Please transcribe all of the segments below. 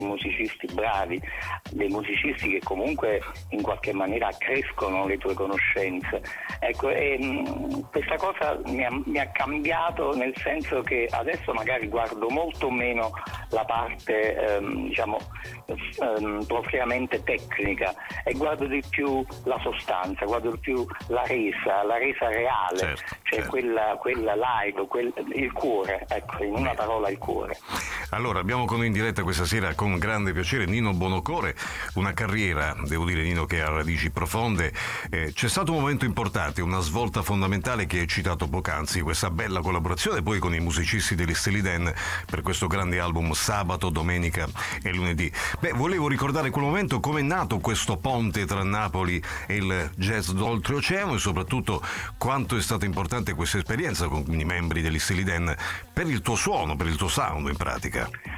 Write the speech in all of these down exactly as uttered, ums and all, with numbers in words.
musicisti bravi, dei musicisti che comunque in qualche maniera accrescono le tue conoscenze. Ecco, e, mh, questa cosa mi ha, mi ha cambiato, nel senso che adesso magari guardo molto meno la parte ehm, diciamo ehm, propriamente tecnica e guardo di più la sostanza, guardo di più la resa, la resa reale, certo, cioè certo. quella, quella live, quel, il cuore, ecco, in una parola il cuore. Allora, abbiamo con noi in diretta questa sera con grande piacere Nino Buonocore, una carriera, devo dire Nino, che ha radici profonde. Eh, c'è stato un momento importante, una svolta fondamentale che hai citato poc'anzi, questa bella collaborazione poi con i musicisti degli Steely Dan per questo grande album Sabato, Domenica e Lunedì. Beh, volevo ricordare quel momento, come è nato questo ponte tra Napoli e il jazz d'oltreoceano e soprattutto quanto è stata importante questa esperienza con i membri degli Steely Dan per il tuo suono, per il tuo sound in pratica.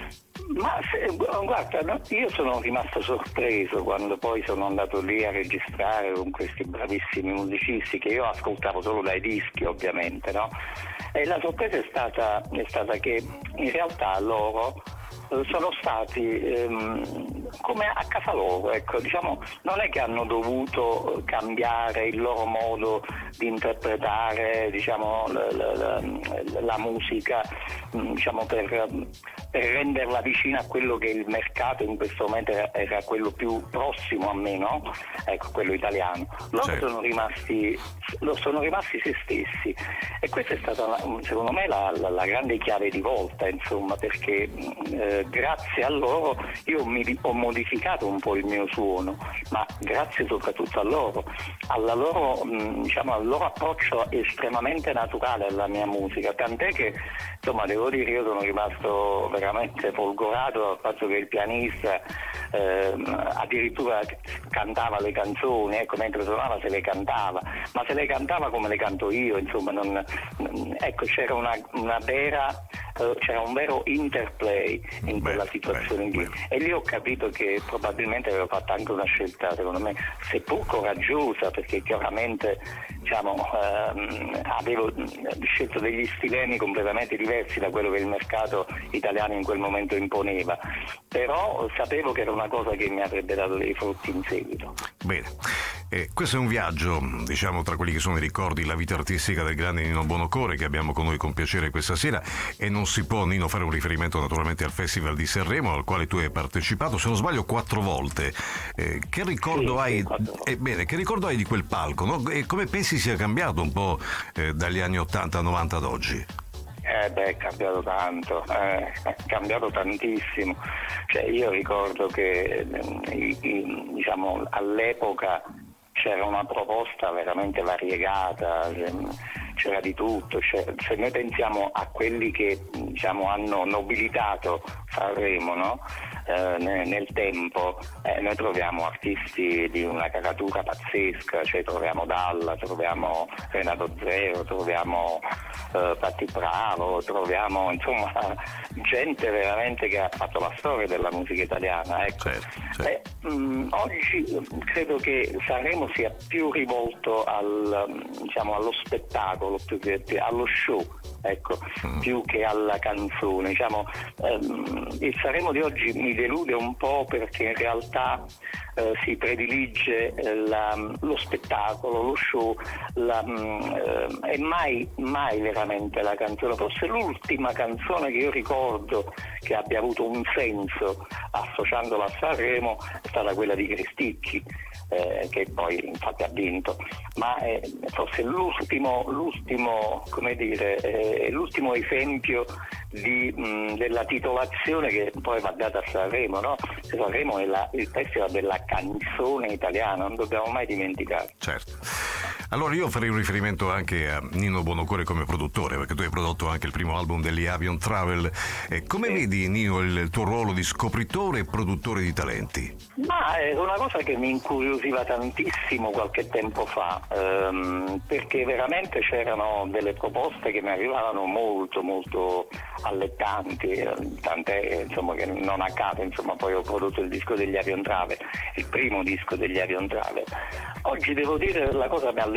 Ma se, guarda, no, io sono rimasto sorpreso quando poi sono andato lì a registrare con questi bravissimi musicisti che io ascoltavo solo dai dischi, ovviamente, no? E la sorpresa è stata, è stata che in realtà loro sono stati ehm, come a casa loro, ecco, diciamo, non è che hanno dovuto cambiare il loro modo di interpretare, diciamo, la, la, la, la musica, diciamo, per, per renderla vicina a quello che il mercato in questo momento era, era quello più prossimo a me, no? Ecco, quello italiano. Loro certo. sono rimasti sono rimasti se stessi, e questa è stata secondo me la, la, la grande chiave di volta, insomma, perché eh, grazie a loro io mi, ho modificato un po' il mio suono, ma grazie soprattutto a loro, alla loro, mh, diciamo, al loro approccio estremamente naturale alla mia musica, tant'è che, insomma, devo dire, io sono rimasto veramente folgorato dal fatto che il pianista eh, addirittura cantava le canzoni, ecco, mentre suonava se le cantava, ma se le cantava come le canto io, insomma, non, ecco, c'era una, una vera uh, c'era un vero interplay in quella situazione lì, e lì ho capito che probabilmente avevo fatto anche una scelta, secondo me, seppur coraggiosa, perché chiaramente, diciamo, uh, avevo scelto degli stilemi completamente diversi da quello che il mercato italiano in quel momento imponeva, però sapevo che era una cosa che mi avrebbe dato dei frutti in seguito. Bene, eh, questo è un viaggio, diciamo, tra quelli che sono i ricordi, la vita artistica del grande Nino Buonocore, che abbiamo con noi con piacere questa sera, e non si può, Nino, fare un riferimento naturalmente al Festival di Sanremo, al quale tu hai partecipato, se non sbaglio quattro volte. Eh, che ricordo sì, hai? Sì, eh, bene, che ricordo hai di quel palco, no? E come pensi sia cambiato un po' eh, dagli anni ottanta novanta ad oggi? Eh beh, è cambiato tanto, eh, è cambiato tantissimo. Cioè, io ricordo che eh, diciamo, all'epoca c'era una proposta veramente variegata, c'era di tutto. Cioè, se noi pensiamo a quelli che, diciamo, hanno nobilitato Sanremo, no? eh, nel, nel tempo, eh, noi troviamo artisti di una caratura pazzesca, cioè troviamo Dalla, troviamo Renato Zero, troviamo eh, Patti Bravo, troviamo, insomma, gente veramente che ha fatto la storia della musica italiana, ecco. Certo, certo. Eh, mh, oggi credo che Sanremo sia più rivolto al, diciamo, allo spettacolo, più che allo show, ecco, mm. più che alla canzone. Diciamo, ehm, il Sanremo di oggi mi delude un po', perché in realtà eh, si predilige eh, la, lo spettacolo, lo show, la, eh, e mai, mai veramente la canzone. Forse l'ultima canzone che io ricordo che abbia avuto un senso associandola a Sanremo è stata quella di Cristicchi, eh, che poi infatti ha vinto, ma è forse l'ultimo, l'ultimo, come dire, eh, l'ultimo esempio di, mh, della titolazione che poi va data a Sanremo, no? Sanremo è la, il festival della canzone italiana, non dobbiamo mai dimenticare. Certo. Allora io farei un riferimento anche a Nino Buonocore come produttore, perché tu hai prodotto anche il primo album degli Avion Travel. Eh, come sì. vedi, Nino, il tuo ruolo di scopritore e produttore di talenti? Ma è una cosa che mi incuriosiva tantissimo qualche tempo fa, ehm, perché veramente c'erano delle proposte che mi arrivavano molto molto allettanti, eh, tant'è, insomma, che non a caso, insomma, poi ho prodotto il disco degli Avion Travel, il primo disco degli Avion Travel. Oggi devo dire la cosa mi alletta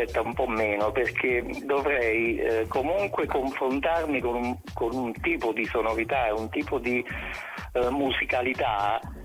aspetta un po' meno, perché dovrei eh, comunque confrontarmi con un, con un tipo di sonorità e un tipo di eh, musicalità